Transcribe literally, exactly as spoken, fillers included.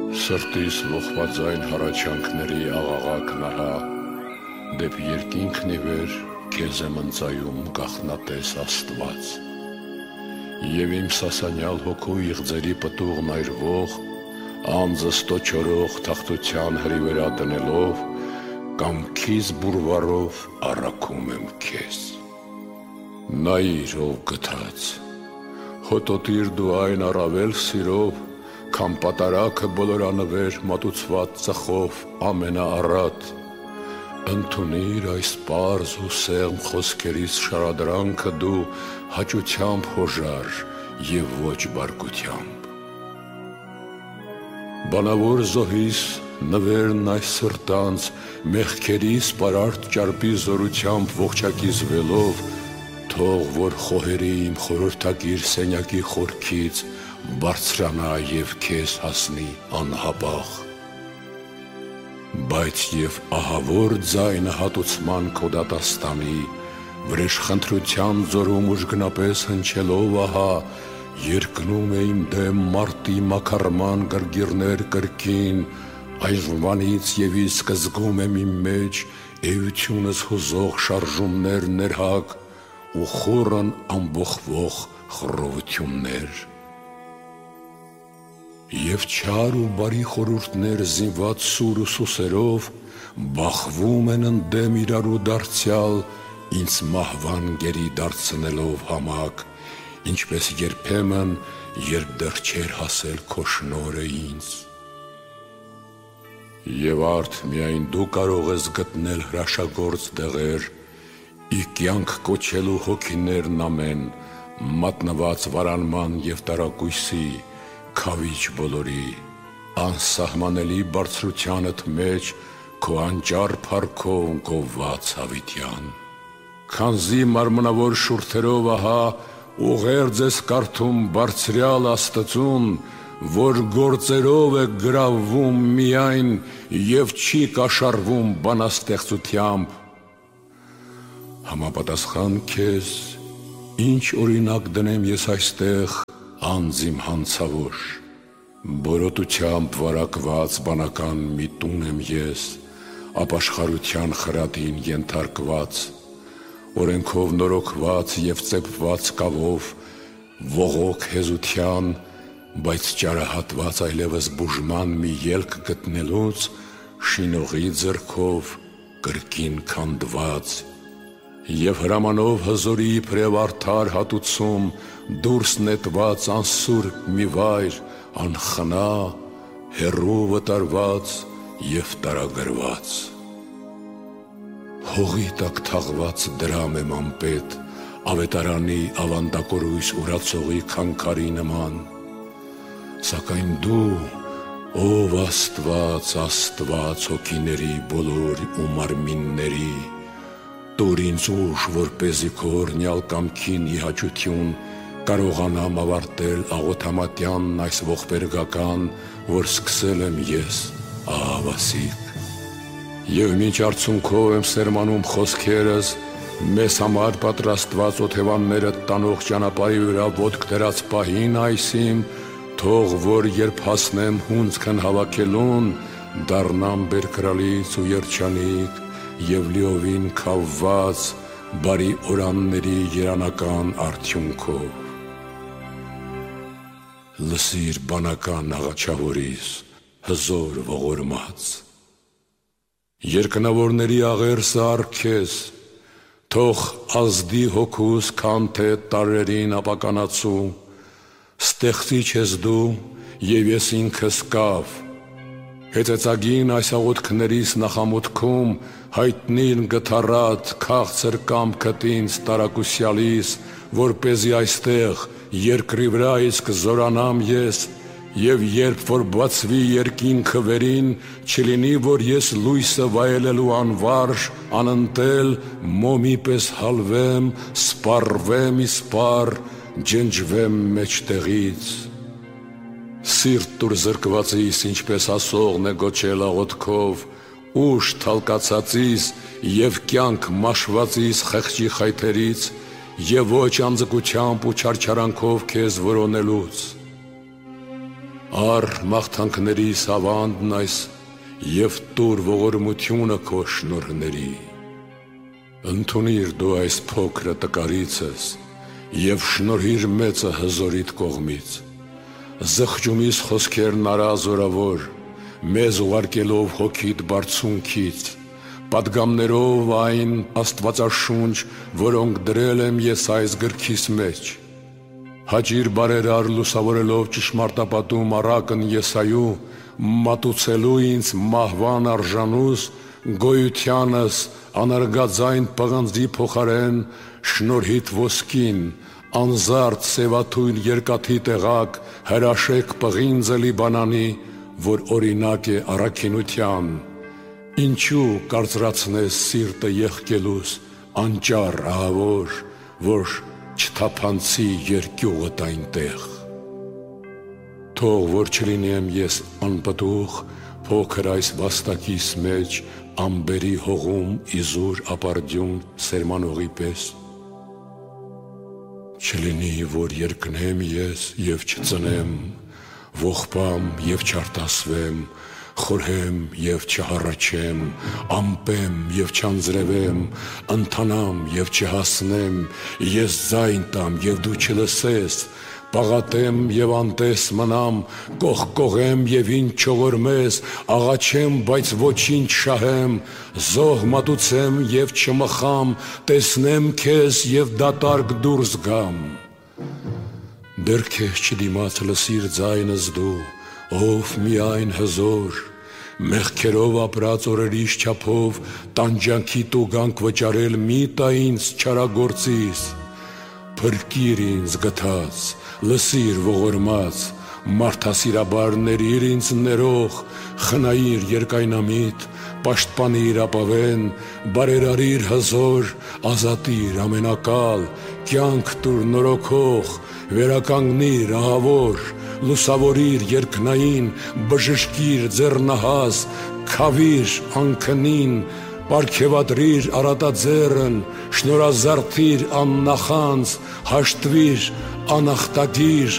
Սրտիս ողբաձայն հառաչանքների աղաղակ նահա, դեպ երկինքն ի վեր քեզ եմ ընծայում գաղտնատես Աստված։ Եվ իմ սասանյալ հոգու իղձերի պտուղն այրվող, անձս տոչորող թախտության հրի վրա դնելով, կամքիս բուրվարով առաքում եմ քեզ։ Նայիր ով գթած, հոտոտիր դու այն առավել սիրով, քան պատարագը բոլորանվեր մատուցված ծխով ամենաառատ, ընդունիր այս պարզ ու սեղմ խոսքերից շարադրանքը դու հաճությամբ հոժար և ոչ բարկությամբ։ Բանավոր զոհիս նվերն այս սրտանց մեղքերիս պարարտ ճարպի զորությամբ ողջակիզվելով, թող որ խոհերի իմ խորհրդակիր սենյակի խորքից բարձրանա և քեզ հասնի անհապաղ։ Բայց և ահավոր ձայնը հատուցման քո դատաստանի, վրեժխնդրության ձորում ուժգնապես հնչելով ահա, երկնում է իմ դեմ մարտի մաքարման գրգիռներ կրկին, այժմվանից և իսկ զգում եմ իմ մեջ էությունս հուզող շարժումներ ներհակ ու խուռն ամբոխվող խռովություններ։ Եվ չար ու բարի խորհուրդներ զինված սուր ու սուսերով բախվում են ընդդեմ իրարու դարձյալ, ինձ մահվան գերի դարձնելով համակ, ինչպես երբեմն, երբ դեռ չէր հասել քո շնորհը ինձ։ Եվ արդ միայն դու կարող ես գտնել հրաշագործ դեղեր, ի կյանք կոչելու հոգիներն ամեն, մատնված վարանման և տարակույսի, քավիչ բոլորի, անսահմանելի բարձրությանդ մեջ քո անճար փառքով գովված հավիտյան։ Քանզի մարմնավոր շուրթերով ահա ուղերձ ես կարդում բարձրյալ Աստծուն, որ գործերով է գրավվում միայն և չի կաշառվում բանաստեղծությամբ։ Համապատասխան քեզ, ինչ օրինակ դնեմ ես այստեղ անձ իմ հանցավոր, բորոտությամբ վարակված բանական մի տուն եմ ես, ապաշխարության խրատին ենթարկված, օրենքով նորոգված և ծեփված կավով, ողոք հեզության, բայց ճարահատված այլևս բուժման մի ելք գտնելուց, շինողի ձեռքով կրկին քանդված, և հրամանով հզորի իբրև արդար հատուցում դուրս նետված անսուրբ մի վայր, անխնա, հեռու վտարված և տարագրված։ Հողի տակ թաղված դրամ եմ անպետ, ավետարանի ավանդակորույս ուրացողի քանքարի նման, սակայն դու, ով Աստված, Աստված հոգիների բոլոր ու մարմինների, տուր ինձ ուժ, որպեսզի քո օրհնյալ կամքին ի հաճություն կարողանամ ավարտել աղոթամատյանն այս ողբերգական, որ սկսել եմ ես, ահավասիկ։ Եվ մինչ արցունքով եմ սերմանում խոսքերս, մեզ համար պատրաստված օթևանները տանող ճանապարհի վրա ոտք դրած պահին այսիմ, թող որ երբ հասնեմ հունձքն հավաքելուն, դառնամ բերկրալից ու երջանիկ և լիովին քավված բարի օրանների երանական արդյունքով։ Լսիր բանական աղաչավորիս, հզոր ողորմած, երկնավորների աղերսը առ-քեզ, թող ազդի հոգուս քան թե տարրերին ապականացու, ստեղծիչ ես դու և ես ինքս կավ, հեծեծագին այս աղոթքներիս նախամուտքում հայտնիր գթառատ քաղցր կամքդ ինձ տարակուսյալիս, որպեսզի այստեղ երկրի վրա իսկ զորանամ ես, և երբ որ բացվի երկինքը վերին, չլինի, որ ես լույսը վայելելու անվարժ, անընտել, մոմի պես հալվեմ, սպառվեմ իսպառ, ջնջվեմ մեջտեղից։ Սիրտ տուր զրկվածիս, ինչպես ասողն է գոչել աղոթքով, ուժ թալկացածիս և կյանք մաշվածիս խեղճի խայթերից և ոչ անձկությամբ ու չարչարանքով քեզ որոնելուց։ Առ մաղթանքներիս ավանդն այս և տուր ողորմությունը քո շնորհների։ Ընդունիր դու այս փոքրը տկարիցս և շնորհիր մեծը հզորիդ կողմից։ Զղջումիս խոսքերն արա զորավոր, մեզ ուղարկելով հոգիդ բարձունքից, պատգամներով այն աստվածաշունչ, որոնք դրել եմ ես այս գրքիս մեջ։ Հաճիր բարերար լուսավորելով ճշմարտապատում առակն Եսայու, մատուցելու ինձ մահվան արժանուս, գոյությանս անարգաձայն պղնձի փոխարեն շնորհիդ ոսկին, անզարդ սևաթույն երկաթի տեղակ, հրաշեք պղինձելի բանանի, որ օրինակ է առաքինության։ Ինչու կարծրացնես սիրտը եղկելուս անճար ահավոր, որ չթափանցի երկյուղդ այնտեղ։ Թող որ չլինեմ ես անպտուղ, փոքր այս վաստակիս մեջ ամբերի հողում իզուր ապարդյուն սերմանողի պես։ Չլինի, որ երկնեմ ես և չծնեմ, ողբամ և չարտասվեմ, խորհեմ և չհառաչեմ, ամպեմ և չանձրևեմ, ընթանամ և չհասնեմ, ես ձայն տամ և դու չլսես, պաղատեմ և անտես մնամ, կողկողեմ և ինչ չողորմես, աղաչեմ, բայց ոչինչ շահեմ, զոհ մատուցեմ և չմխամ, տեսնեմ քեզ և դատարկ դուրս գամ։ Դեռ քեզ չդիմաց լսիր ձայնս դու, ով միայն հզոր, մեղքերով ապրած օրերիս չափով տանջանքի տուգանք վճարել մի տա ինձ չարագործիս։ Փրկիր ինձ գթած, լսիր ողորմած, մարդասիրաբար ներիր ինձ ներող, խնայիր երկայնամիտ, պաշտպանիր ապավեն, բարերարիր հզոր, ազատիր ամենակալ, կյանք տուր նորոգող, վերականգնիր ահավոր, լուսավորիր երկնային, բժշկիր ձեռնահաս, քավիր անքնին, պարգևատրիր առատաձեռն, շնորհազարդիր աննախանձ, հաշտվիր անախտագիր,